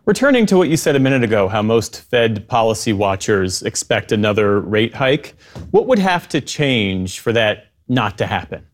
Returning to what you said a minute ago, how most Fed policy watchers expect another rate hike, what would have to change for that not to happen?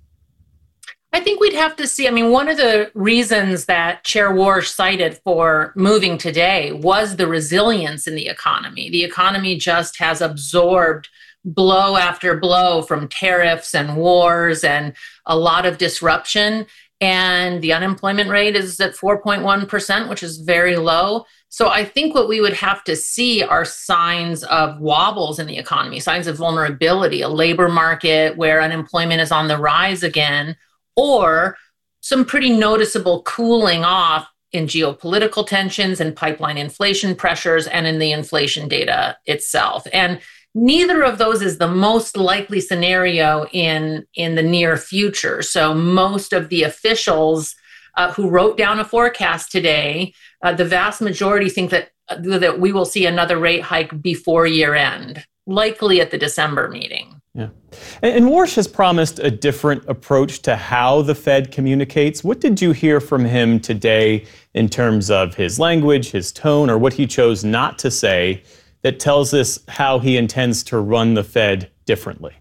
I think we'd have to see. One of the reasons that Chair Warsh cited for moving today was the resilience in the economy. The economy just has absorbed blow after blow from tariffs and wars and a lot of disruption. And the unemployment rate is at 4.1%, which is very low. So I think what we would have to see are signs of wobbles in the economy, signs of vulnerability, a labor market where unemployment is on the rise again, or some pretty noticeable cooling off in geopolitical tensions and pipeline inflation pressures and in the inflation data itself. And neither of those is the most likely scenario in the near future. So most of the officials who wrote down a forecast today, the vast majority think that we will see another rate hike before year end, likely at the December meeting. Yeah. And Warsh has promised a different approach to how the Fed communicates. What did you hear from him today in terms of his language, his tone, or what he chose not to say that tells us how he intends to run the Fed differently?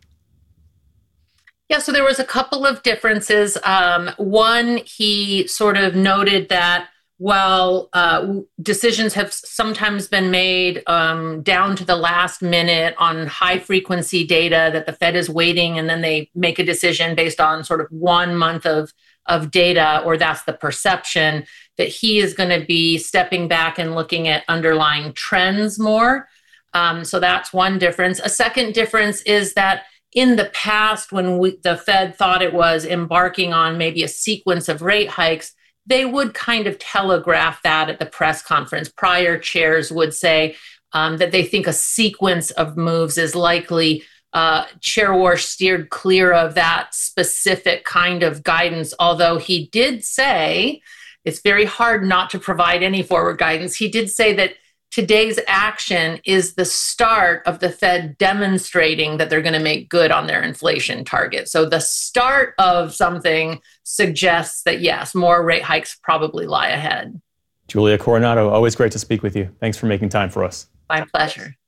Yeah, so there was a couple of differences. One, he sort of noted that while decisions have sometimes been made down to the last minute on high frequency data that the Fed is waiting, and then they make a decision based on sort of 1 month of data, or that's the perception, that he is going to be stepping back and looking at underlying trends more. So that's one difference. A second difference is that in the past, when the Fed thought it was embarking on maybe a sequence of rate hikes, they would kind of telegraph that at the press conference. Prior chairs would say that they think a sequence of moves is likely. Chair Warsh steered clear of that specific kind of guidance, although he did say, it's very hard not to provide any forward guidance. He did say that today's action is the start of the Fed demonstrating that they're going to make good on their inflation target. So the start of something suggests that, yes, more rate hikes probably lie ahead. Julia Coronado, always great to speak with you. Thanks for making time for us. My pleasure.